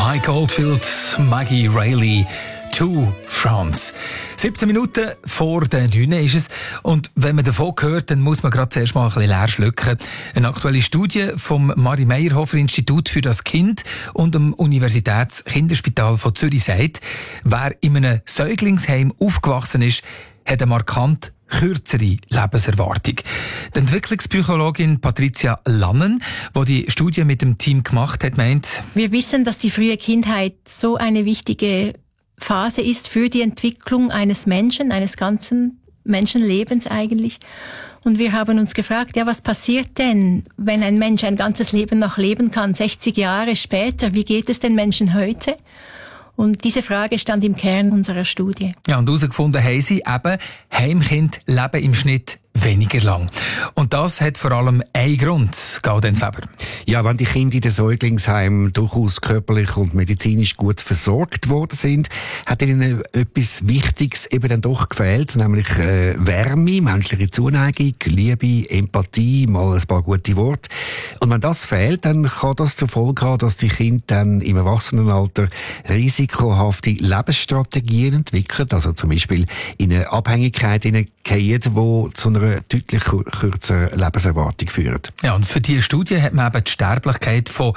Mike Oldfield, Maggie Reilly, to France. 17 Minuten vor der 9 ist es. Und wenn man davon hört, dann muss man gerade zuerst mal ein bisschen leer schlucken. Eine aktuelle Studie vom Marie-Meyerhofer-Institut für das Kind und dem Universitätskinderspital von Zürich sagt, wer in einem Säuglingsheim aufgewachsen ist, hat eine markant kürzere Lebenserwartung. Die Entwicklungspsychologin Patricia Lannen, die die Studie mit dem Team gemacht hat, meint: Wir wissen, dass die frühe Kindheit so eine wichtige Phase ist für die Entwicklung eines Menschen, eines ganzen Menschenlebens eigentlich. Und wir haben uns gefragt, ja, was passiert denn, wenn ein Mensch ein ganzes Leben noch leben kann, 60 Jahre später? Wie geht es den Menschen heute? Und diese Frage stand im Kern unserer Studie. Ja, und herausgefunden haben sie eben, Heimkinder leben im Schnitt weniger lang. Und das hat vor allem einen Grund, Gaudenz Weber. Ja, wenn die Kinder in den Säuglingsheimen durchaus körperlich und medizinisch gut versorgt worden sind, hat ihnen etwas Wichtiges eben dann doch gefehlt, nämlich Wärme, menschliche Zuneigung, Liebe, Empathie, mal ein paar gute Worte. Und wenn das fehlt, dann kann das zur Folge haben, dass die Kinder dann im Erwachsenenalter risikohafte Lebensstrategien entwickeln, also zum Beispiel in eine Abhängigkeit hineingehen, die zu einer deutlich kürzeren Lebenserwartung führt. Ja, und für diese Studie hat man eben die Sterblichkeit von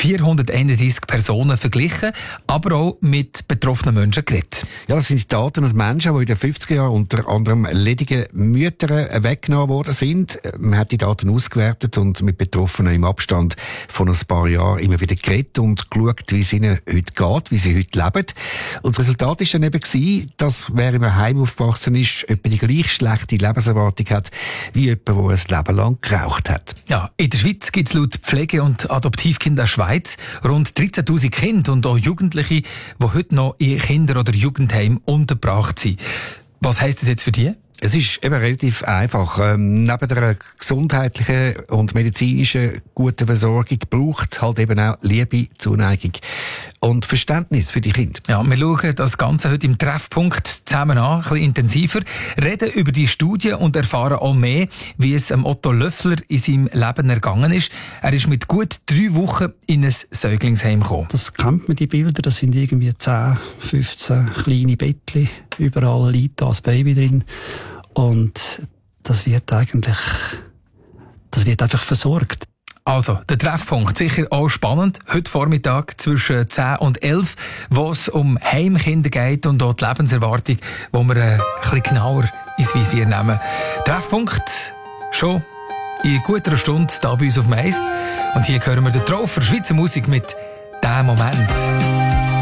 431 Personen verglichen, aber auch mit betroffenen Menschen geredet. Ja, das sind Daten und Menschen, die in den 50er Jahren unter anderem ledige Mütter weggenommen worden sind. Man hat die Daten ausgewertet und mit Betroffenen im Abstand von ein paar Jahren immer wieder geredet und geschaut, wie es ihnen heute geht, wie sie heute leben. Und das Resultat war dann eben, dass wer im Heim aufgewachsen ist, etwa die gleich schlechte Lebenserwartung hat, wie jemand, der ein Leben lang geraucht hat. Ja, in der Schweiz gibt es laut Pflege- und Adoptivkinder der Schweiz rund 13'000 Kinder und auch Jugendliche, die heute noch in Kinder- oder Jugendheim untergebracht sind. Was heisst das jetzt für die? Es ist eben relativ einfach. Neben der gesundheitlichen und medizinischen guten Versorgung braucht es halt eben auch Liebe, Zuneigung und Verständnis für die Kinder. Ja, wir schauen das Ganze heute im Treffpunkt zusammen an, ein bisschen intensiver, reden über die Studie und erfahren auch mehr, wie es Otto Löffler in seinem Leben ergangen ist. Er ist mit gut 3 Wochen in ein Säuglingsheim gekommen. Das kennt man, die Bilder, das sind irgendwie 10, 15 kleine Bettchen, überall liegt da das Baby drin. Und das wird einfach versorgt. Also, der Treffpunkt, sicher auch spannend. Heute Vormittag zwischen 10 und 11, wo es um Heimkinder geht und auch die Lebenserwartung, wo wir ein bisschen genauer ins Visier nehmen. Treffpunkt schon in guter Stunde hier bei uns auf Mais. Und hier hören wir den Traufer Schweizer Musik mit «Der Moment».